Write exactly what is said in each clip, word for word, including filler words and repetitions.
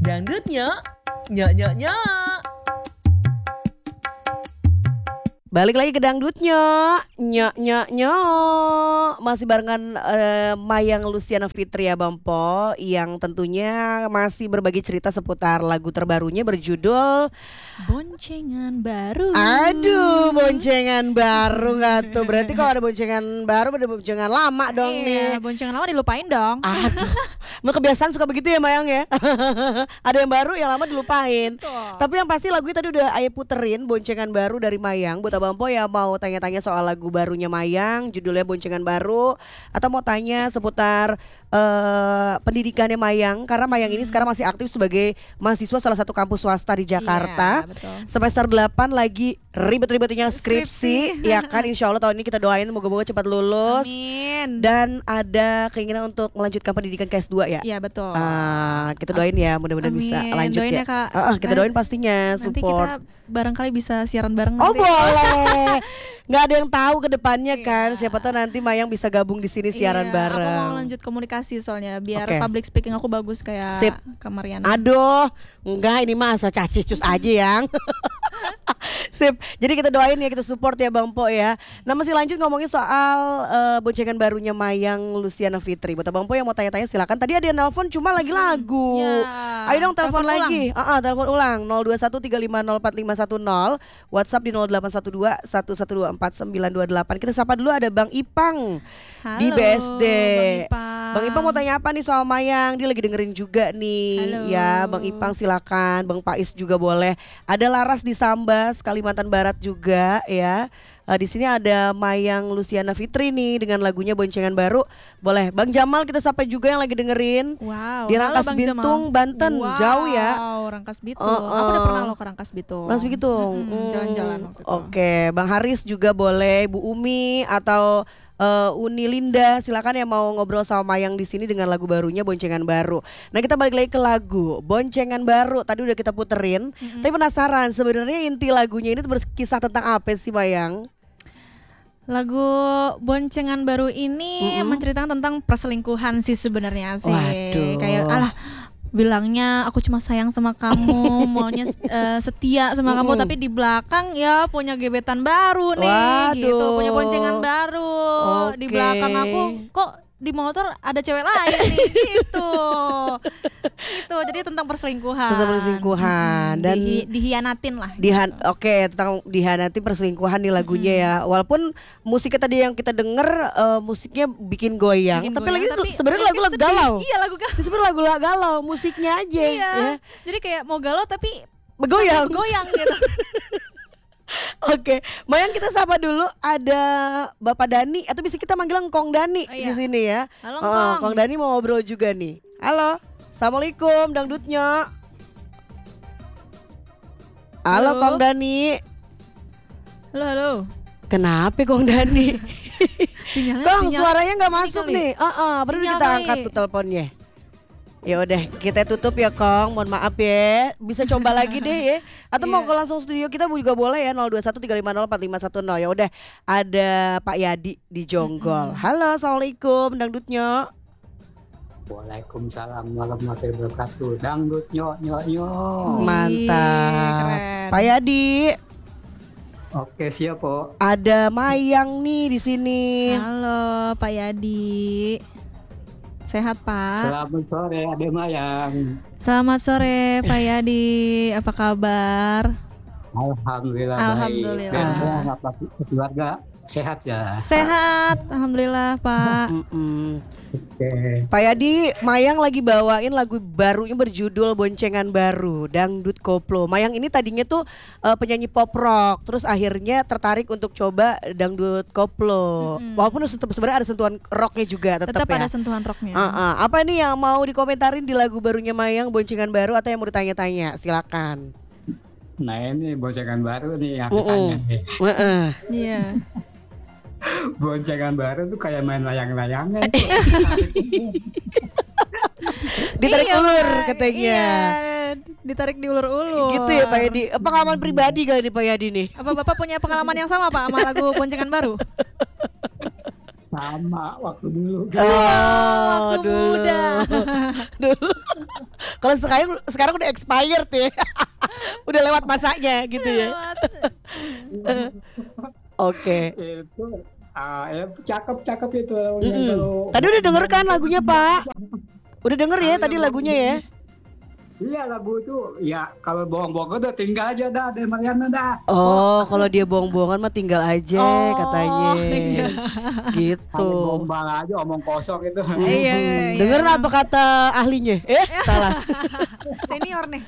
Dangdutnya, nyok nyok nyok. Balik lagi ke dangdutnya, nyok nyok nyok. Masih barengan uh, Mayang Luciana Fitri ya Bampo, yang tentunya masih berbagi cerita seputar lagu terbarunya berjudul Boncengan Baru. Aduh, boncengan baru nggak tuh? Berarti kalau ada boncengan baru, ada boncengan lama dong iya, nih. boncengan lama dilupain dong. Aduh, emang kebiasaan suka begitu ya Mayang ya. Ada yang baru, yang lama dilupain. Betul. Tapi yang pasti lagu tadi udah Ayah puterin, boncengan baru dari Mayang. Buat Bampo ya mau tanya-tanya soal lagu barunya Mayang, judulnya Boncengan Baru, atau mau tanya seputar uh, pendidikannya Mayang, karena Mayang ini sekarang masih aktif sebagai mahasiswa salah satu kampus swasta di Jakarta. Iya, betul. Semester delapan lagi ribet-ribetnya skripsi, Skripsi. ya kan, insya Allah tahun ini kita doain moga-moga cepat lulus. Amin. Dan ada keinginan untuk melanjutkan pendidikan K S dua ya. Iya betul. Ah, kita doain ya, mudah-mudahan Amin. bisa lanjut Doain ya. ya, Kak. Ah, ah, kita Nanti- doain pastinya Nanti support. kita barangkali bisa siaran bareng Oh nanti. boleh, nggak ada yang tahu ke depannya Iya. kan. Siapa tahu nanti Mayang bisa gabung di sini siaran Iya, bareng. Aku mau lanjut komunikasi soalnya biar Oke. public speaking aku bagus kayak Sip. Kak Mariana. Aduh, enggak, ini mah asal cacis cus aja yang. Sip. Jadi kita doain ya, kita support ya Bampo ya. Nah masih lanjut ngomongin soal uh, boncengan barunya Mayang Luciana Fitri. Buat Bampo yang mau tanya-tanya silakan. Tadi ada yang nelpon cuma lagi lagu. Ya. Ayo dong telepon Telepon lagi. Ah, ah, telepon ulang nol dua satu tiga lima nol empat lima satu nol, WhatsApp di nol delapan satu dua satu satu dua empat sembilan dua delapan. Kita sapa dulu, ada Bang Ipang Halo, di B S D. Bang Ipang. Bang Ipang mau tanya apa nih sama Mayang? Dia lagi dengerin juga nih. Halo. Ya, Bang Ipang silakan. Bang Pais juga boleh. Ada Laras di Sambas, Kalimantan Barat juga ya. Uh, di sini ada Mayang Luciana Fitri nih dengan lagunya Boncengan Baru. Boleh. Bang Jamal kita sapa juga yang lagi dengerin. Wow. Di halo, Rangkas Bang Bitung, Jamal. Banten. Wow, Jauh ya. Rangkas Bitung. Uh, uh. Aku udah pernah loh ke Rangkas Bitung. Langsung gitu. Mm-mm, Hmm. Jalan-jalan waktu itu. Oke, Bang Haris juga boleh, Bu Umi atau uh, Uni Linda, silakan yang mau ngobrol sama Mayang di sini dengan lagu barunya Boncengan Baru. Nah, kita balik lagi ke lagu Boncengan Baru. Tadi udah kita puterin. Mm-mm. Tapi penasaran sebenarnya inti lagunya ini tuh berkisah tentang apa sih, Mayang? Lagu Boncengan Baru ini Mm-mm. menceritakan tentang perselingkuhan sih sebenarnya sih. Waduh. Kayak alah bilangnya aku cuma sayang sama kamu, maunya eh, setia sama kamu, Mm-mm. tapi di belakang ya punya gebetan baru nih, Waduh. gitu, punya boncengan baru. Di Oke. belakang aku kok di motor ada cewek lain nih, gitu. Gitu. Jadi tentang perselingkuhan. Tentang perselingkuhan. Mm-mm. Dan Dihi- dihianatin lah. Dihan, gitu. oke, tentang dihanati perselingkuhan nih lagunya ya. Walaupun musiknya tadi yang kita denger uh, musiknya bikin goyang, Bikin tapi goyang, lagi itu tapi sebenarnya lagu liriknya sedih. galau. Iya, lagu galau. Sebenarnya lagu galau, musiknya aja Iya. ya. Jadi kayak mau galau tapi Bergoyang. goyang gitu. Oke, Mayang kita sapa dulu, ada Bapak Dani atau bisa kita manggil Kong Dani Oh, di iya. sini ya. Halo, Oh, Kong. Kong Dani mau ngobrol juga nih. Halo, assalamualaikum dangdutnya. Halo, Halo. Kong Dani. Halo, halo. Kenapa Kong Dani? Sinyalnya, Kong sinyal- suaranya nggak ini masuk kali. nih. Heeh, baru Sinyal kita kali. angkat tuh teleponnya. Ya udah, kita tutup ya Kong. Mohon maaf ya. Bisa coba lagi deh ya. Atau mau Iya. ke langsung studio kita juga boleh ya, nol dua satu tiga lima nol empat lima satu nol. Ya udah, ada Pak Yadi di Jonggol. Halo, assalamualaikum dangdutnya. Waalaikumsalam warahmatullahi wabarakatuh. Dangdut nyok nyok nyok. Wih, Mantap. keren. Pak Yadi, Oke siap po. ada Mayang nih di sini. Halo, Pak Yadi. Sehat, Pak? Selamat sore Ade Mayang. Selamat sore, Pak Yadi. Apa kabar? Alhamdulillah, Alhamdulillah. baik. Dan apa keluarga sehat ya. Sehat, alhamdulillah, Pak. Mm-mm. Oke. Pak Yadi, Mayang lagi bawain lagu barunya berjudul Boncengan Baru, Dangdut Koplo. Mayang ini tadinya tuh uh, penyanyi pop rock, terus akhirnya tertarik untuk coba dangdut koplo. Mm-mm. Walaupun sebenarnya ada sentuhan rocknya juga tetap Tetap ya. ada sentuhan rocknya. Uh-uh. Apa nih yang mau dikomentarin di lagu barunya Mayang Boncengan Baru atau yang mau ditanya-tanya? Silakan. Nah ini boncengan baru nih yang Mm-mm. tanya nih. Uh-uh. Iya. Boncengan baru tuh kayak main layang-layangan. Ditarik Iya, ulur Pak. katanya. Iya, ditarik diulur-ulur. Gitu ya Pak Yadi. Pengalaman pribadi kali ini Pak Yadi nih. Apa Bapak punya pengalaman yang sama, Pak, sama lagu Boncengan Baru? Sama waktu dulu. Oh, waktu dulu. muda. Dulu. Kalau sekarang sekarang udah expired ya. Udah lewat masanya gitu ya. Oke. Itu ah ya cakep-cakep itu. Mm-mm. Tadi udah denger kan lagunya, Pak? Udah denger ya tadi lagunya ya? Iya, lagu itu ya kalau bohong-bohong udah tinggal aja dah dari Mariana dah. Oh, kalau dia bohong-bohongan mah tinggal aja Oh, katanya. iya. Gitu. Kalau gombal aja omong kosong itu. Iya, iya, iya. Denger apa kata ahlinya? Eh, salah. Senior nih.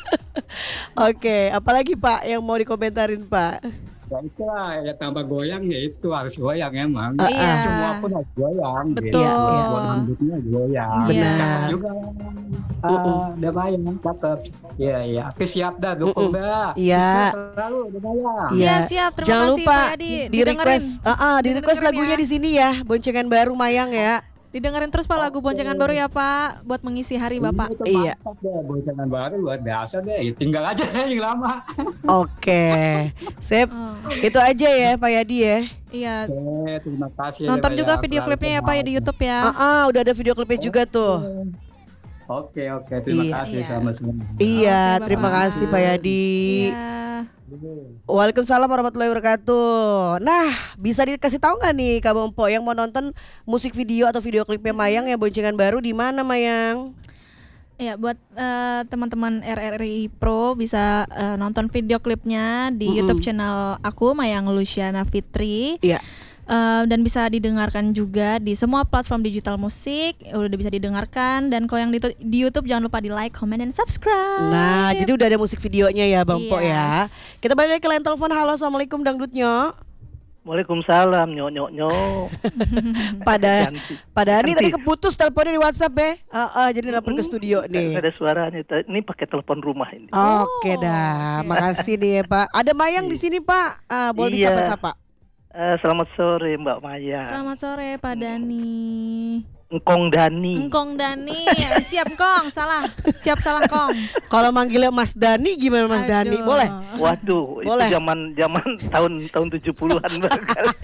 Oke, apalagi Pak yang mau dikomentarin, Pak? Ya itulah ya tambah goyang ya itu harus goyang emang. Iya. Semua pun harus goyang. Betul. Gitu. Iya. Buat dangdutnya goyang. Benar. Cakep juga. Ah, udah bayang cakep. Iya iya. Oke siap dah dukung dah. Iya. Selalu udah bayang. Iya, siap. Terima Jangan kasih, lupa Pak Yadi. di Didengerin. request, uh, uh, di request Didengerin lagunya ya. di sini ya, boncengan baru Mayang ya. Didengerin terus Pak lagu boncengan baru ya Pak, buat mengisi hari Bapak. Itu Iya. mantap deh, boncengan baru luar biasa deh. Ya, tinggal aja yang lama. Oke, sip. Oh, Itu aja ya Pak Yadi ya. iya. Oke, terima kasih. Nonton ya, juga Pak, video selalu klipnya ya Pak ya di semangat. YouTube ya. Ah, ah, udah ada video klipnya juga tuh. Oke oke, terima Iya. kasih Iya. sama semua. Iya, Oke, terima Bapak. kasih Pak Yadi. Iya. Waalaikumsalam warahmatullahi wabarakatuh. Nah, bisa dikasih tahu nggak nih Kak Bompo yang mau nonton musik video atau video klipnya Mayang yang boncengan baru di mana Mayang? Ya buat eh, teman-teman R R I Pro bisa eh, nonton video klipnya di Mm-mm. YouTube channel aku Mayang Luciana Fitri. Iya. Eh, dan bisa didengarkan juga di semua platform digital musik, udah bisa didengarkan. Dan kalau yang di, di YouTube jangan lupa di like, comment, dan subscribe. Nah, jadi udah ada musik videonya ya Bang Po ya. Yes. Kita balik lagi ke line telepon. Halo, assalamualaikum Dangdutnyo. Waalaikumsalam, nyok nyok nyok. Pada Ganti. pada ini Ganti. tadi keputus teleponnya di WhatsApp ya. Uh, uh, jadi telepon ke studio Nggak nih. ada suaranya. Ini pakai telepon rumah ini. Oke dah, oke. makasih nih ya Pak. Ada Mayang di sini Pak. Ah, boleh Iya. disapa-sapa. Eh, selamat sore Mbak Maya. Selamat sore Pak Dani. Engkong Dani. Engkong Dani, siap Kong, salah, siap salah Kong. Kalau manggilnya Mas Dani gimana Mas Dani? Aduh. Boleh? Waduh, Boleh. itu zaman zaman tahun tahun tujuh puluhan barangkali.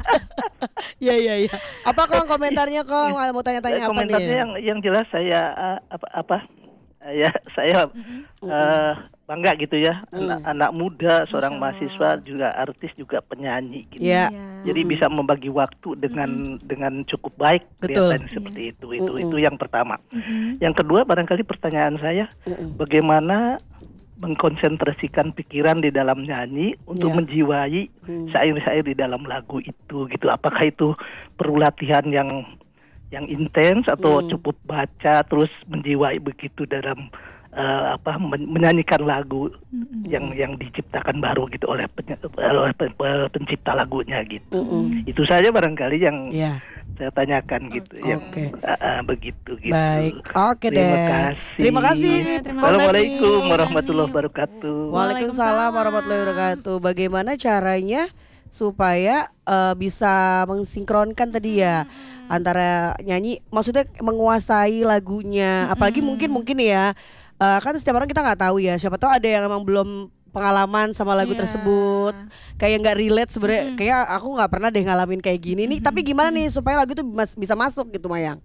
Iya iya iya. Apa Kong komentarnya Kong? Mau Eh, tanya-tanya apa komentarnya nih? yang yang jelas saya eh, apa apa eh, ya saya eh, bangga gitu ya, anak, anak muda, seorang Masya mahasiswa juga artis juga penyanyi gitu. Iya. Jadi bisa membagi waktu dengan dengan cukup baik, Betul. kelihatan seperti itu. Itu Mm-mm. itu yang pertama. Mm-mm. Yang kedua barangkali pertanyaan saya, Mm-mm. bagaimana mengkonsentrasikan pikiran di dalam nyanyi untuk Iya. menjiwai Hmm. syair-syair di dalam lagu itu gitu. Apakah itu perlu latihan yang yang intens atau Hmm. cukup baca terus menjiwai begitu dalam eh, apa men- menyanyikan lagu Mm-mm. yang yang diciptakan baru gitu oleh penye- oleh pe- pe- pencipta lagunya gitu. Mm-mm. Itu saja barangkali yang Iya. saya tanyakan gitu. Yang Oke. ah, ah, begitu gitu. Baik. Oke Terima deh. kasih. Terima kasih. Ya, terima Kong Assalamualaikum Dani. warahmatullahi wabarakatuh. Waalaikumsalam warahmatullahi wabarakatuh. Bagaimana caranya supaya eh, bisa mensinkronkan tadi ya antara nyanyi, maksudnya menguasai lagunya, apalagi mungkin mungkin ya eh, kan setiap orang kita nggak tahu ya. Siapa tahu ada yang emang belum pengalaman sama lagu Iya. tersebut, kayak nggak relate sebenarnya. Mm-mm. Kayak aku nggak pernah deh ngalamin kayak gini nih. Tapi gimana nih supaya lagu itu mas- bisa masuk gitu Mayang?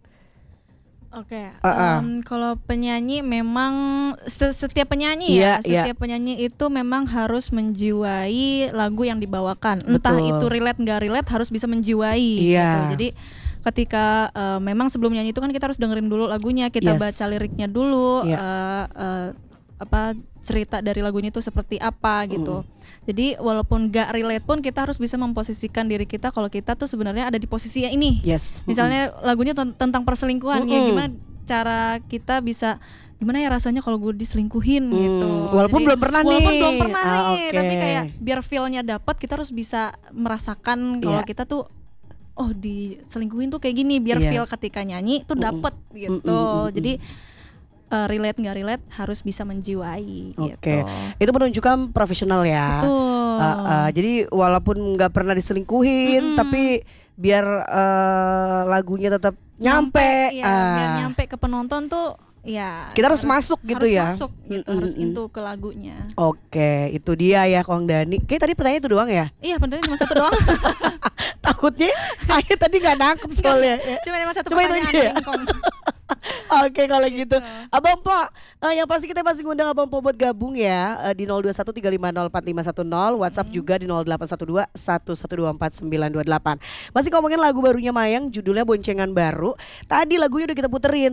Oke, Uh-uh. em, kalau penyanyi memang se- setiap penyanyi Iya, ya, iya. setiap penyanyi itu memang harus menjiwai lagu yang dibawakan. Entah Betul. itu relate nggak relate harus bisa menjiwai. Iya. Gitu. Jadi ketika eh, memang sebelum nyanyi itu kan kita harus dengerin dulu lagunya, kita Yes. baca liriknya dulu, Iya. eh, eh, apa cerita dari lagunya itu seperti apa gitu. Jadi walaupun nggak relate pun kita harus bisa memposisikan diri kita kalau kita tuh sebenarnya ada di posisi yang ini. Yes. Misalnya lagunya ten- tentang perselingkuhan ya, Mm-mm. gimana cara kita bisa gimana ya rasanya kalau gue diselingkuhin Hmm, gitu. walaupun belum pernah walaupun nih. belum pernah Ah, nih, oke. tapi kayak biar feel-nya dapat kita harus bisa merasakan kalau Iya. kita tuh oh diselingkuhin tuh kayak gini, biar Iya. feel ketika nyanyi tuh Mm-mm. dapet gitu. Mm-mm, mm-mm. Jadi eh, relate nggak relate harus bisa menjiwai Oke. gitu. Itu menunjukkan profesional ya. Betul. Uh, uh, jadi walaupun nggak pernah diselingkuhin, Mm-mm. tapi biar uh, lagunya tetap nyampe, ya, ah. biar nyampe ke penonton tuh ya Kita harus masuk gitu harus ya. masuk gitu, Mm-mm, harus mm-mm. into ke lagunya. Oke, itu dia ya Kong Dani. Kayak tadi pertanyaan itu doang ya. Iya, benernya cuma satu doang. Takutnya Ayah tadi nggak nangkep soalnya. ya. Cuma cuma satu Cuma itu pertanyaan aja ya? dari Engkong. Oke kalau gitu. Abang Po, eh, yang pasti kita masih ngundang Abang Po buat gabung ya eh, di nol dua satu tiga lima nol empat lima satu nol, WhatsApp juga di nol delapan satu dua satu satu dua empat sembilan dua delapan. Masih ngomongin lagu barunya Mayang, judulnya Boncengan Baru. Tadi lagunya udah kita puterin.